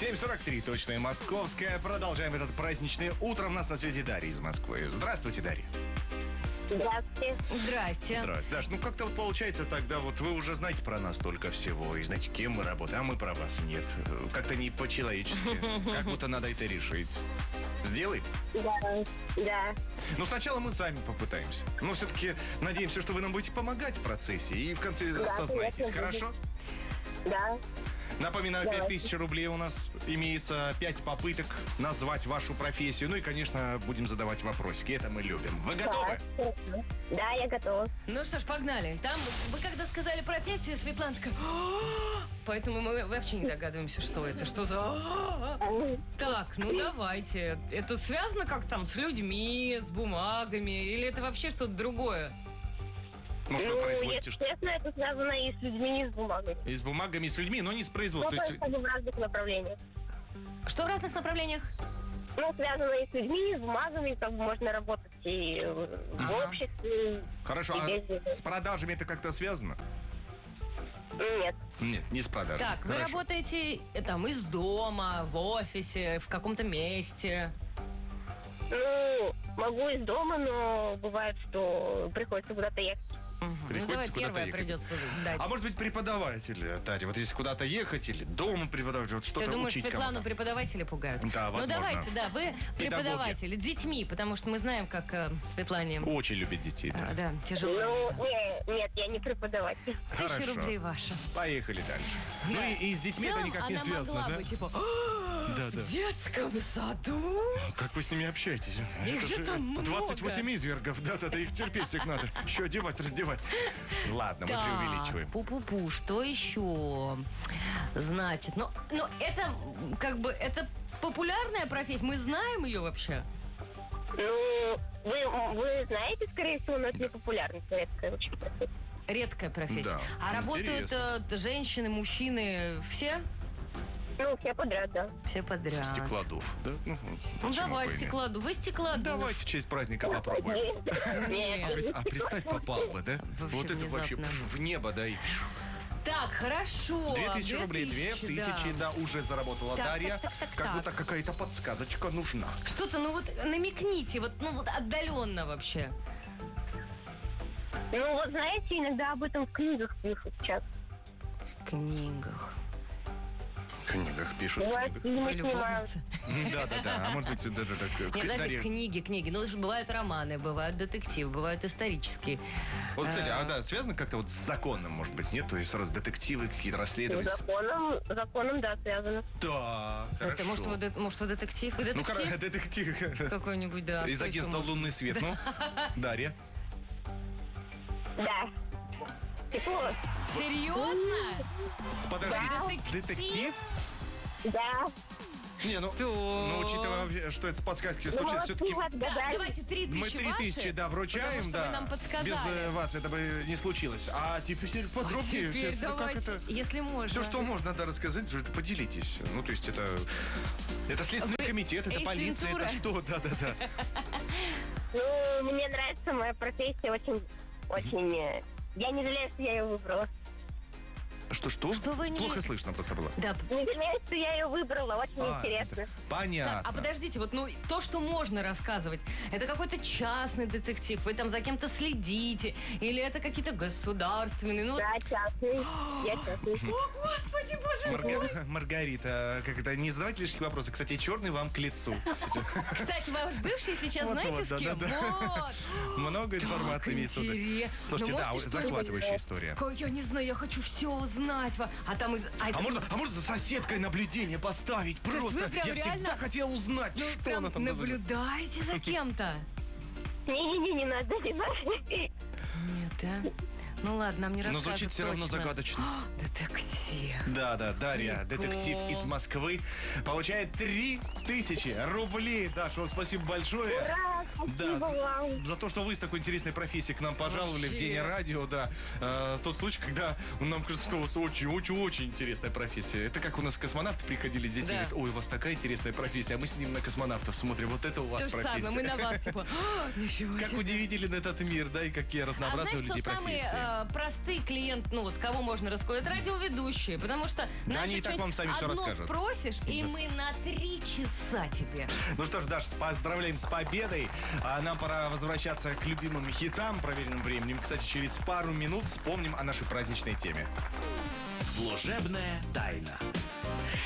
7:43, точное московское. Продолжаем этот праздничный. Утром у нас на связи Дарья из Москвы. Здравствуйте, Дарья. Здравствуйте. Здрасте. Здравствуйте. Даш, ну как-то вот получается тогда, вот вы уже знаете про нас столько всего, и знаете, кем мы работаем, а мы про вас нет. Как-то не по-человечески. Как будто надо это решить. Сделай? Да. Но сначала мы сами попытаемся. Но все-таки надеемся, что вы нам будете помогать в процессе. И в конце сознаетесь. конечно, Хорошо? Да. Напоминаю, Давайте. 5000 рублей у нас имеется, 5 попыток назвать вашу профессию. Ну и, конечно, будем задавать вопросики. Это мы любим. Вы готовы? Хорошо. Да, я готова. Ну что ж, погнали. Там, вы когда сказали профессию, Светлана такая... «А-а-а!» Поэтому мы вообще не догадываемся, что это. Что за... «А-а-а!» Так, ну давайте. Это связано как там с людьми, с бумагами? Или это вообще что-то другое? Может, вы производите что-то? Естественно, это связано и с людьми, и с бумагой. И с бумагами, и с людьми, но не с Ну, производством. То есть, просто в разных направлениях. Что в разных направлениях? Ну, связано и с людьми, и с бумагами, как бы можно работать и в обществе. хорошо, и а без- с продажами это как-то связано? Нет. Нет, не с продажами. Так, вы Хорошо. работаете там из дома, в офисе, в каком-то месте. Ну, могу из дома, но бывает, что приходится куда-то ехать. Ну, Приходится давай куда-то первое ехать. придется дать. А может быть, преподаватель, Дарья, вот если куда-то ехать или дома преподавать, вот что-то Ты думаешь, учить Светлану кому-то. преподаватели пугают? Да, возможно. Ну, давайте, да, вы преподаватель. Детьми, потому что мы знаем, как Светлане... Очень любит детей, да. Да, тяжело. Ну, нет, я не преподаватель. 1000 рублей ваши. Поехали дальше. Ну и с детьми это никак не она связано, могла да? бы, типа, Да, да. в детском саду? Как вы с ними общаетесь? Их Это же там много. 28 извергов, да-да-да, их терпеть всех надо. Еще одевать, раздевать. Ладно, мы преувеличиваем. Пу-пу-пу, что еще? Значит, ну это как бы, это популярная профессия, мы знаем ее вообще? Ну, вы знаете, скорее всего, но это не популярно, советская очень профессия. Редкая профессия. Да, А работают интересно. женщины, мужчины, все? Ну, все подряд, да. Все подряд. Стеклодув, да? Ну, Ну почему давай бы и нет? стеклодув. Вы стеклодув. Давайте в честь праздника попробуем. Нет. А представь, попал бы, да? Вообще Вот это вообще внезапно. в небо, да? И Так, хорошо. 2000 рублей, 2000, да, уже заработала Так, Дарья. так. Как будто какая-то подсказочка нужна. Что-то, ну вот намекните, вот отдаленно вообще. Ну, вот знаете, иногда об этом в книгах пишут сейчас. В книгах. В книгах пишут, в Бывает, книгах. фильмы Вы снимают. любовница. Да-да-да, а может быть, да-да-да. Нет, даже Дарья, книги. Ну, даже бывают романы, бывают детективы, бывают исторические. вот, кстати, да, связано как-то вот с законом, может быть, нет? То есть сразу детективы, какие-то Ну, расследования. законом, да, связано. Да, Это, хорошо. может, вы детектив? Вы Ну, детектив? детектив. Какой-нибудь, да. Из Что еще агентства может? «Лунный свет». Ну, Дарья. Да. Тепло. Серьезно? Подожди, Да. детектив? Да. Не, ну, учитывая, что это с подсказки Ну, случилось, молодцы, все-таки вы Да, отгадали. давайте 3000 мы 3000, ваши, да, вручаем, потому что да. вы нам подсказали. Без вас это бы не случилось. А теперь подробнее. Теперь как давайте, это? если можно. Все, что можно, да, рассказать, что это поделитесь. Ну, то есть это Следственный комитет, это Эйс полиция, Вентура. это что? Да-да-да. Ну, мне нравится моя профессия очень... Я не жалею, что я ее выбрала. Что? Что вы не- Плохо слышно просто было. Да. Не жалею, что я ее выбрала. Очень интересно. Так, Понятно. а подождите, вот то, что можно рассказывать, это какой-то частный детектив, вы там за кем-то следите, или это какие-то государственные, ну... Да, частный. Я частный. О, Господи, боже мой! Маргарита, как это, не задавайте лишних вопросов. Кстати, черный вам к лицу. Кстати, ваш бывший сейчас Вот, знаете вот, с кем? да-да-да. Вот. Много информации имеется. да. Интересно. Слушайте, Ну, да, можете что-нибудь- захватывающая история. Я не знаю, я хочу все узнать. А там из... А можно за соседкой наблюдение поставить? есть Просто. вы прям Я всегда реально- хотел узнать, Ну, что прям она там назовет. наблюдаете за кем-то? Не-не-не, не надо, не надо. Нет, да? Ну ладно, нам не Но расскажут звучит все равно точно. загадочно. О, детектив. Да, Дарья, Прикол. детектив из Москвы, получает 3000 рублей. Даша, вам спасибо большое. Ура, Да, Спасибо вам. за то, что вы с такой интересной профессией к нам пожаловали в Вообще. День радио, да. Тот случай, когда нам кажется, что у вас очень-очень-очень интересная профессия. Это как у нас космонавты приходили с детьми, Да. говорят, ой, у вас такая интересная профессия, а мы сидим на космонавтов, смотрим, вот это у вас То же профессия. самое, мы на вас, типа, ничего Как себе. удивителен этот мир, да, и какие А разнообразные у знаешь, людей кто самый профессии. простые клиент, ну вот кого можно раскрыть? Это радиоведущие, потому что Да они и так что-нибудь вам сами всё одно расскажут. спросишь, и мы на 3 часа тебе. Ну что ж, Даш, поздравляем с победой. А нам пора возвращаться к любимым хитам, проверенным временем. Кстати, через пару минут вспомним о нашей праздничной теме. Служебная тайна.